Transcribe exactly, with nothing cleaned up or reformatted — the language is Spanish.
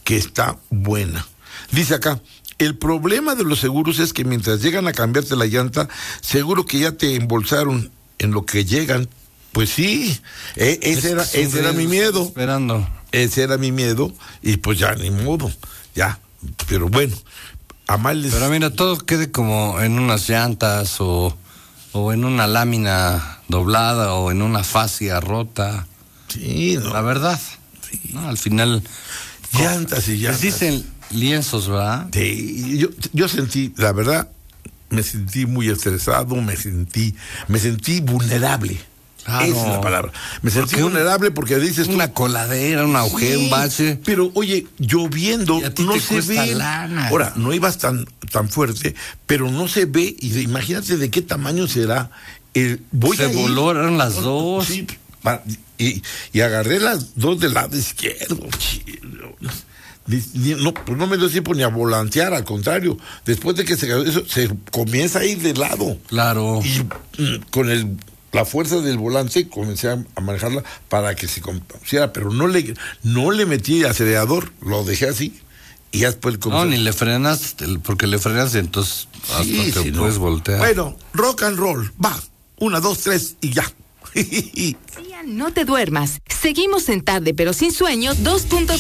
que está buena. Dice acá, el problema de los seguros es que mientras llegan a cambiarte la llanta, seguro que ya te embolsaron en lo que llegan. Pues sí, eh, ese, era, ese era mi miedo. Esperando. Ese era mi miedo, y pues ya, ni modo, ya. Pero bueno, Amales. Pero mira, todo quede como en unas llantas o, o en una lámina doblada o en una fascia rota. Sí, no. La verdad. Sí. ¿No? Al final. Llantas y llantas. Les dicen lienzos, ¿verdad? Sí, yo, yo sentí, la verdad, me sentí muy estresado, me sentí, me sentí vulnerable. Claro. Esa es la palabra. Me sentí Porque vulnerable porque dices tú, una coladera, un agujero, sí, un bache. pero oye, lloviendo, Y a ti no te se cuesta ve. lana. Ahora, no ibas tan, tan fuerte, pero no se ve. Y de- imagínate de qué tamaño será. El, voy Se a ir- volaron las dos. Sí, pa- y, y agarré las dos del lado izquierdo. Chido. Ni- ni- No, pues no me dio tiempo ni a volantear, al contrario. Después de que se cayó eso, se comienza a ir de lado. Claro. Y mm, con el, la fuerza del volante comencé a, a manejarla para que se compusiera, pero no le, no le metí acelerador, lo dejé así. Y ya después No, comencé- ni le frenas, porque le frenas y entonces hasta Sí, te sí, no. puedes voltear. Bueno, rock and roll, va. Una, dos, tres y ya. No te duermas. Seguimos en Tarde pero sin sueño dos punto